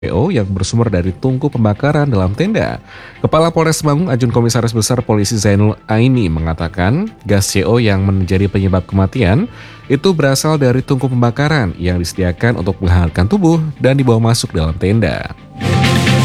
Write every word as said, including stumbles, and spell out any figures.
C O yang bersumber dari tungku pembakaran dalam tenda. Kepala Polres Temanggung Ajun Komisaris Besar Polisi Zainul Aini mengatakan gas C O yang menjadi penyebab kematian itu berasal dari tungku pembakaran yang disediakan untuk menghangatkan tubuh dan dibawa masuk dalam tenda.